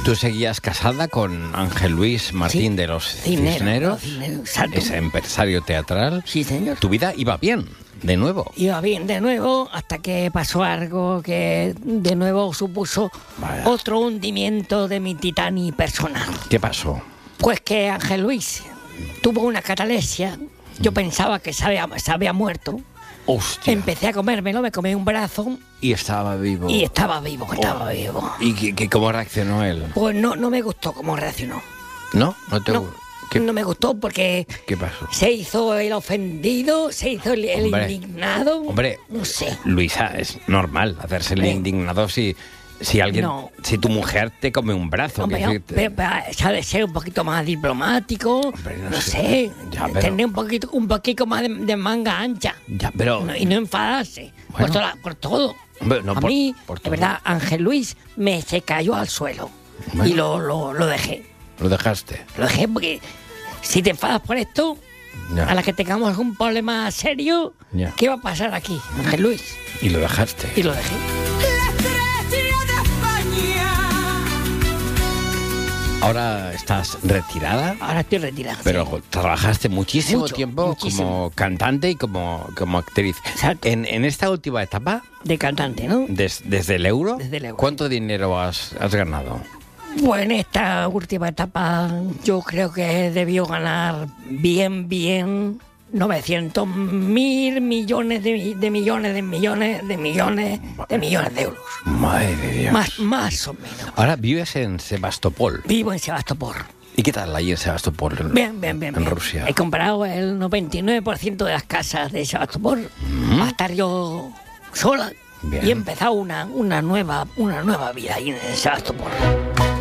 ¿Tú seguías casada con Ángel Luis Martín de los Cisneros? Exacto. Ese empresario teatral. Sí, señor. Tu vida iba bien, de nuevo. Iba bien de nuevo hasta que pasó algo que de nuevo supuso otro hundimiento de mi Titanic personal. ¿Qué pasó? Pues que Ángel Luis tuvo una catalepsia. Yo pensaba que se había muerto. Hostia. Empecé a comérmelo, me comí un brazo Y estaba vivo. y estaba vivo. ¿Y cómo reaccionó él? Pues no me gustó cómo reaccionó. ¿No? No me gustó porque ¿Qué pasó? se hizo el ofendido, se hizo el indignado. Hombre, no sé. Luisa, es normal hacerse el indignado si alguien, No. si tu mujer te come un brazo. Hombre, no, pero se ha de ser un poquito más diplomático. Hombre, no sé. Ya, pero- Tener un poquito más de manga ancha. Ya, pero... Y no enfadarse Bueno. por todo. Hombre, no, a por- mí, por de todo. verdad, Ángel Luis se cayó al suelo. Bueno. Y lo dejé. Lo dejaste. Lo dejé porque si te enfadas por esto, Ya. a la que tengamos algún problema serio, Ya. ¿qué va a pasar aquí, Ángel Luis? Y lo dejaste. Y lo dejé. Ahora estás retirada, Ahora estoy retirado. pero sí. trabajaste muchísimo Mucho, tiempo muchísimo. como cantante y como actriz. Exacto. En esta última etapa, De cantante, ¿no? desde el euro, Desde el euro. ¿cuánto dinero has ganado? Pues en esta última etapa yo creo que debió ganar bien 900.000 millones de millones de euros. Madre de Dios. Más o menos. Ahora vives en Sebastopol. Vivo en Sebastopol. ¿Y qué tal ahí en Sebastopol? Bien. En Rusia. He comprado el 99% de las casas de Sebastopol. Va a estar yo sola. Bien. Y he empezado una nueva vida ahí en Sebastopol.